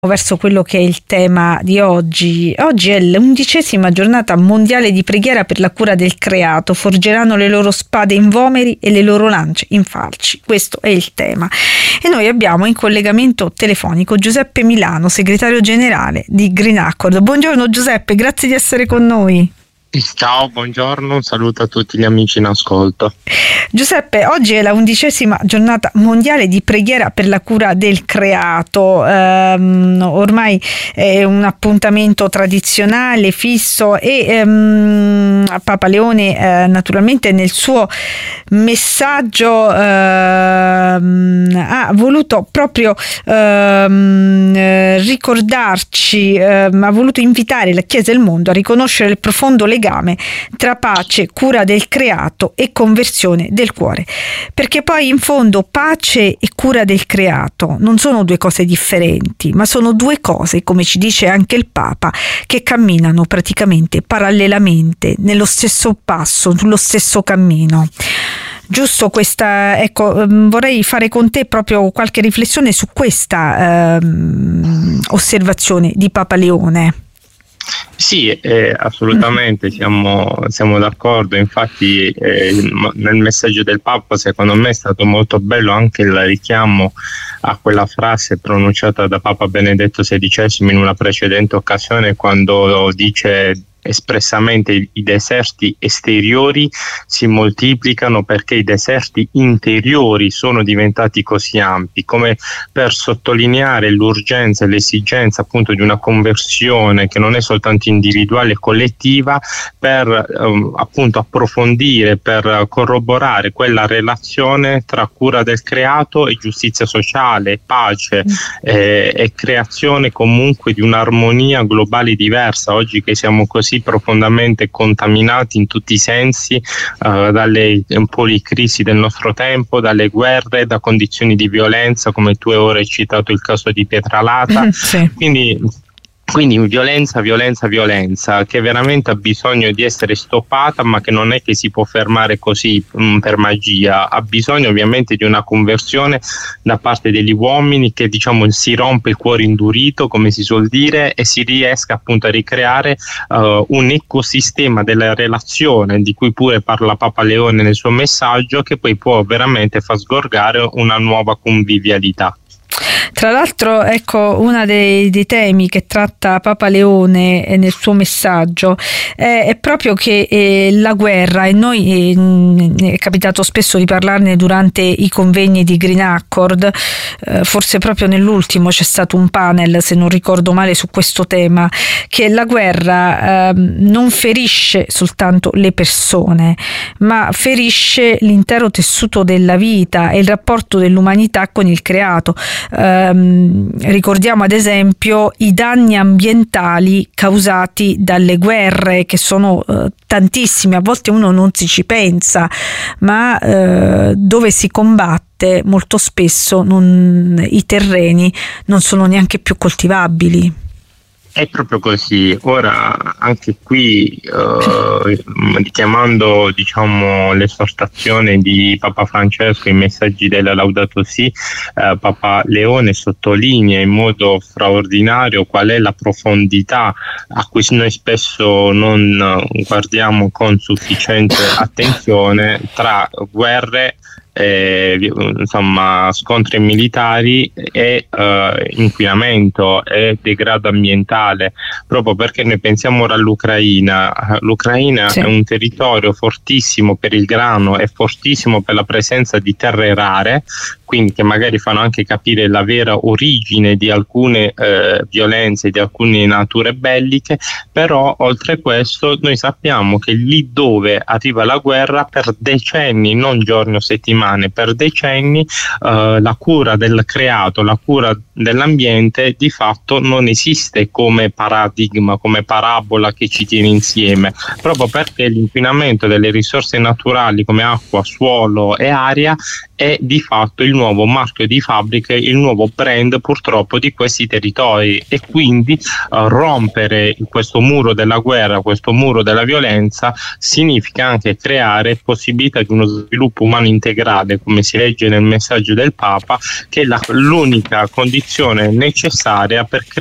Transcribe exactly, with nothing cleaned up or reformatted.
Verso quello che è il tema di oggi. Oggi è l'undicesima giornata mondiale di preghiera per la cura del creato. Forgeranno le loro spade in vomeri e le loro lance in falci. Questo è il tema. E noi abbiamo in collegamento telefonico Giuseppe Milano, segretario generale di Green Accord. Buongiorno Giuseppe, grazie di essere con noi. Ciao, buongiorno, un saluto a tutti gli amici in ascolto. Giuseppe, oggi è la undicesima giornata mondiale di preghiera per la cura del creato. Ehm, ormai è un appuntamento tradizionale, fisso e ehm, Papa Leone eh, naturalmente nel suo messaggio ehm, ha voluto proprio ehm, ricordarci, ehm, ha voluto invitare la Chiesa e il mondo a riconoscere il profondo legame tra pace, cura del creato e conversione del cuore, perché poi in fondo pace e cura del creato non sono due cose differenti, ma sono due cose, come ci dice anche il Papa, che camminano praticamente parallelamente nello stesso passo, sullo stesso cammino. Giusto questa, ecco, vorrei fare con te proprio qualche riflessione su questa ehm, osservazione di Papa Leone. Sì, eh, assolutamente siamo, siamo d'accordo. Infatti eh, nel messaggio del Papa secondo me è stato molto bello anche il richiamo a quella frase pronunciata da Papa Benedetto sedicesimo in una precedente occasione, quando dice espressamente i deserti esteriori si moltiplicano perché i deserti interiori sono diventati così ampi, come per sottolineare l'urgenza e l'esigenza appunto di una conversione che non è soltanto individuale e collettiva, per um, appunto approfondire, per corroborare quella relazione tra cura del creato e giustizia sociale, pace mm. eh, e creazione comunque di un'armonia globale diversa, oggi che siamo così profondamente contaminati in tutti i sensi uh, dalle policrisi del nostro tempo, dalle guerre, da condizioni di violenza, come tu ora hai citato il caso di Pietralata. Sì. Quindi Quindi violenza, violenza, violenza, che veramente ha bisogno di essere stoppata, ma che non è che si può fermare così mh, per magia. Ha bisogno ovviamente di una conversione da parte degli uomini, che diciamo si rompe il cuore indurito, come si suol dire, e si riesca appunto a ricreare uh, un ecosistema della relazione, di cui pure parla Papa Leone nel suo messaggio, che poi può veramente far sgorgare una nuova convivialità. Tra l'altro, ecco, uno dei, dei temi che tratta Papa Leone nel suo messaggio è, è proprio che eh, la guerra, e noi eh, è capitato spesso di parlarne durante i convegni di Green Accord, eh, forse proprio nell'ultimo c'è stato un panel, se non ricordo male, su questo tema, che la guerra eh, non ferisce soltanto le persone, ma ferisce l'intero tessuto della vita e il rapporto dell'umanità con il creato. Um, ricordiamo ad esempio i danni ambientali causati dalle guerre, che sono uh, tantissimi, a volte uno non si ci pensa, ma uh, dove si combatte molto spesso non, i terreni non sono neanche più coltivabili. È proprio così. Ora anche qui eh, richiamando diciamo l'esortazione di Papa Francesco, i messaggi della Laudato Si, eh, Papa Leone sottolinea in modo straordinario qual è la profondità a cui noi spesso non guardiamo con sufficiente attenzione tra guerre, Eh, insomma scontri militari e eh, inquinamento e degrado ambientale, proprio perché noi pensiamo ora all'Ucraina. L'Ucraina sì. è un territorio fortissimo per il grano e fortissimo per la presenza di terre rare, quindi che magari fanno anche capire la vera origine di alcune eh, violenze, di alcune nature belliche. Però oltre a questo noi sappiamo che lì dove arriva la guerra, per decenni, non giorni o settimane, per decenni eh, la cura del creato, la cura dell'ambiente di fatto non esiste come paradigma, come parabola che ci tiene insieme, proprio perché l'inquinamento delle risorse naturali come acqua, suolo e aria è di fatto il nuovo marchio di fabbrica, il nuovo brand purtroppo di questi territori, e quindi uh, rompere questo muro della guerra, questo muro della violenza, significa anche creare possibilità di uno sviluppo umano integrale, come si legge nel messaggio del Papa, che è la, l'unica condizione condizione necessaria per